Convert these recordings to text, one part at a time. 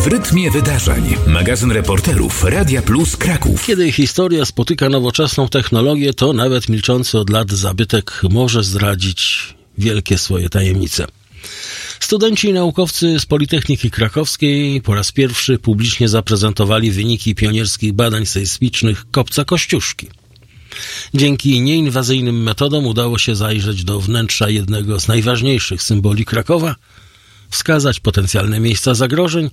W rytmie wydarzeń. Magazyn reporterów Radia Plus Kraków. Kiedy historia spotyka nowoczesną technologię, to nawet milczący od lat zabytek może zdradzić wielkie swoje tajemnice. Studenci i naukowcy z Politechniki Krakowskiej po raz pierwszy publicznie zaprezentowali wyniki pionierskich badań sejsmicznych kopca Kościuszki. Dzięki nieinwazyjnym metodom udało się zajrzeć do wnętrza jednego z najważniejszych symboli Krakowa, wskazać potencjalne miejsca zagrożeń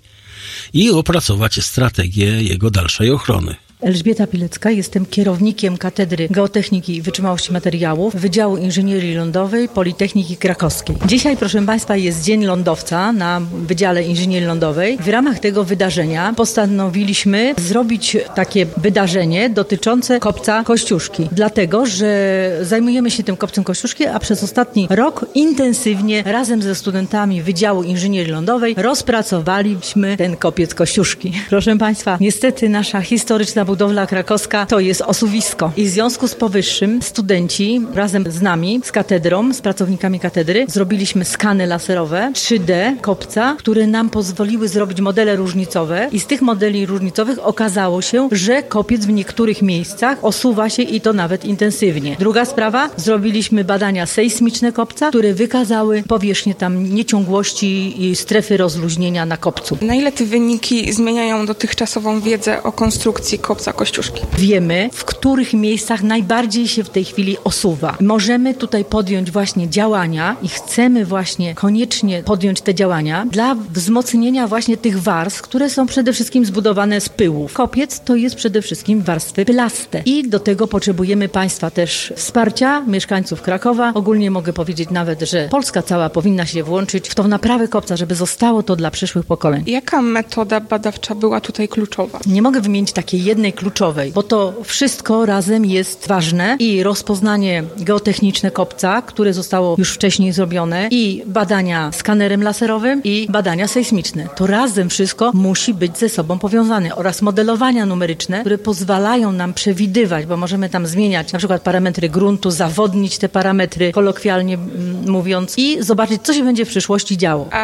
i opracować strategię jego dalszej ochrony. Elżbieta Pilecka, jestem kierownikiem Katedry Geotechniki i Wytrzymałości Materiałów Wydziału Inżynierii Lądowej Politechniki Krakowskiej. Dzisiaj, proszę Państwa, jest Dzień Lądowca na Wydziale Inżynierii Lądowej. W ramach tego wydarzenia postanowiliśmy zrobić takie wydarzenie dotyczące kopca Kościuszki. Dlatego, że zajmujemy się tym kopcem Kościuszki, a przez ostatni rok intensywnie razem ze studentami Wydziału Inżynierii Lądowej rozpracowaliśmy ten kopiec Kościuszki. Proszę Państwa, niestety nasza historyczna budowla krakowska to jest osuwisko. I w związku z powyższym studenci razem z nami, z katedrą, z pracownikami katedry zrobiliśmy skany laserowe 3D kopca, które nam pozwoliły zrobić modele różnicowe i z tych modeli różnicowych okazało się, że kopiec w niektórych miejscach osuwa się i to nawet intensywnie. Druga sprawa, zrobiliśmy badania sejsmiczne kopca, które wykazały powierzchnię tam nieciągłości i strefy rozluźnienia na kopcu. Na ile te wyniki zmieniają dotychczasową wiedzę o konstrukcji kopca Kościuszki? Wiemy, w których miejscach najbardziej się w tej chwili osuwa. Możemy tutaj podjąć właśnie działania i chcemy właśnie koniecznie podjąć te działania dla wzmocnienia właśnie tych warstw, które są przede wszystkim zbudowane z pyłów. Kopiec to jest przede wszystkim warstwy pylaste i do tego potrzebujemy Państwa też wsparcia, mieszkańców Krakowa. Ogólnie mogę powiedzieć nawet, że Polska cała powinna się włączyć w tą naprawę kopca, żeby zostało to dla przyszłych pokoleń. Jaka metoda badawcza była tutaj kluczowa? Nie mogę wymienić takiej jednej kluczowej, bo to wszystko razem jest ważne i rozpoznanie geotechniczne kopca, które zostało już wcześniej zrobione i badania skanerem laserowym i badania sejsmiczne. To razem wszystko musi być ze sobą powiązane oraz modelowania numeryczne, które pozwalają nam przewidywać, bo możemy tam zmieniać na przykład parametry gruntu, zawodnić te parametry, kolokwialnie mówiąc i zobaczyć, co się będzie w przyszłości działo.